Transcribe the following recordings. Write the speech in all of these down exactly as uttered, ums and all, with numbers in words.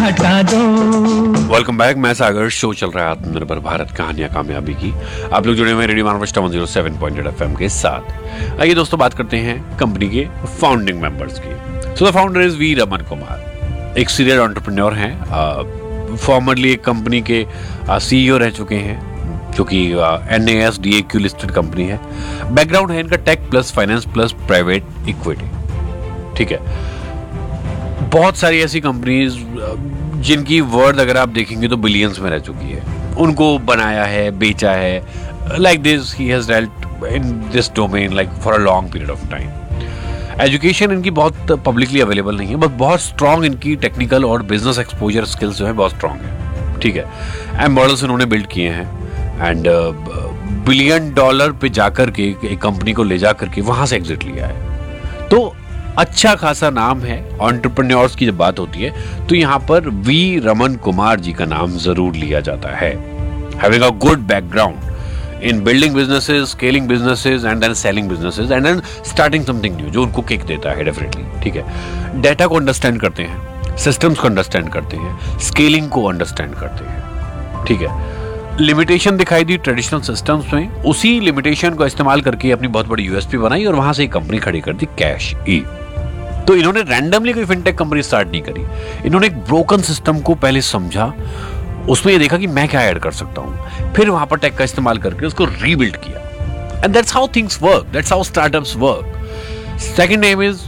हटा दो। Welcome back, मैं सागर। शो चल रहा है आत्मनिर्भर भारत, कहानियां कामयाबी की। आप लोग जुड़े हुए हैं radio मानवष्टा one zero seven point eight FM के साथ। आइए दोस्तों, बात करते हैं कंपनी के फाउंडिंग मेंबर्स की। So the founder is we Raman Kumar. एक सीरियल एंटरप्रेन्योर हैं, फॉर्मरली एक कंपनी के सीईओ रह चुके हैं, जो कि N A S D A Q listed company है। बैकग्राउंड है इनका take plus finance plus private equity. ठीक है, बहुत सारी ऐसी कंपनीज जिनकी वर्थ अगर आप देखेंगे तो बिलियंस में रह चुकी है, उनको बनाया है, बेचा है। Like this he has dealt in this domain like for a long period of time. Education इनकी बहुत पब्लिकली अवेलेबल नहीं है, बट बहुत स्ट्रांग इनकी टेक्निकल और बिजनेस एक्सपोजर स्किल्स जो है बहुत स्ट्रांग है। ठीक है, एम मॉडल्स इन्होंने बिल्ड किए हैं एंड बिलियन डॉलर पे जाकर के एक कंपनी को ले जाकर के वहां से एग्जिट लिया है। तो अच्छा खासा नाम है। एंटरप्रेन्योर्स की जब बात होती है तो यहाँ पर वी रमन कुमार जी का नाम जरूर लिया जाता है। Having a good background in building businesses, scaling businesses and then selling businesses and then starting something new, जो उनको किक देता है डेफिनेटली। ठीक है, डेटा को अंडरस्टैंड करते हैं, सिस्टम्स को अंडरस्टैंड करते हैं, स्केलिंग को अंडरस्टैंड करते हैं। ठीक है, लिमिटेशन दिखाई दी ट्रेडिशनल सिस्टम्स में, उसी लिमिटेशन को इस्तेमाल करके अपनी बहुत बड़ी यूएसपी बनाई और वहां से एक कंपनी खड़ी कर दी, कैश ई। तो इन्होंने रैंडमली कोई फिनटेक कंपनी स्टार्ट नहीं करी। इन्होंने एक ब्रोकन सिस्टम को पहले समझा, उसमें ये देखा कि मैं क्या ऐड कर सकता हूं, फिर वहां पर टेक का इस्तेमाल करके उसको रीबिल्ड किया। And that's how things work, that's how startups work. Second name is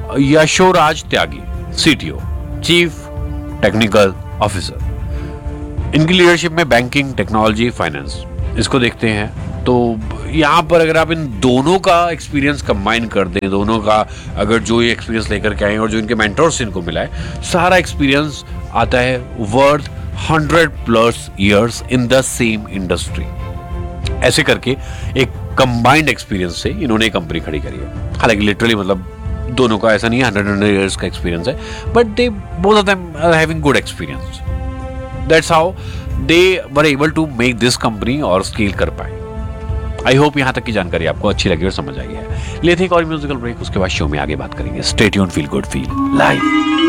Yashoraj Tyagi, CTO, chief technical officer. इनकी लीडरशिप में बैंकिंग, टेक्नोलॉजी, फाइनेंस, इसको देखते हैं। तो यहाँ पर अगर आप इन दोनों का एक्सपीरियंस कंबाइन कर दें, दोनों का अगर जो ये एक्सपीरियंस लेकर के आए और जो इनके मेंटर्स इनको मिला है, सारा एक्सपीरियंस आता है worth hundred plus years in the same industry. ऐसे करके एक कंबाइंड एक्सपीरियंस से इन्होंने एक कंपनी खड़ी करी है। हालांकि लिटरली मतलब दोनों का ऐसा नहीं है हंड्रेड हंड्रेड ईयर्स का एक्सपीरियंस है, but they both of them are having good experience. That's how they were able to make this company और स्केल कर पाए। आई होप यहां तक की जानकारी आपको अच्छी लगी और समझ आई है। लेते हैं एक और म्यूजिकल ब्रेक, उसके बाद शो में आगे बात करेंगे। Stay tuned, feel good, feel live.